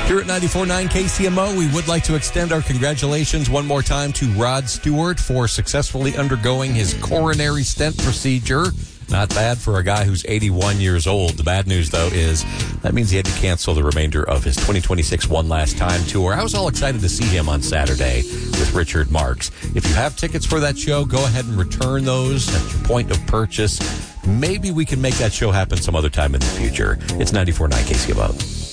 Here at 94.9 KCMO, we would like to extend our congratulations one more time to Rod Stewart for successfully undergoing his coronary stent procedure. Not bad for a guy who's 81 years old. The bad news, though, is that means he had to cancel the remainder of his 2026 One Last Time tour. I was all excited to see him on Saturday with Richard Marx. If you have tickets for that show, go ahead and return those at your point of purchase. Maybe we can make that show happen some other time in the future. It's 94.9 KCMO.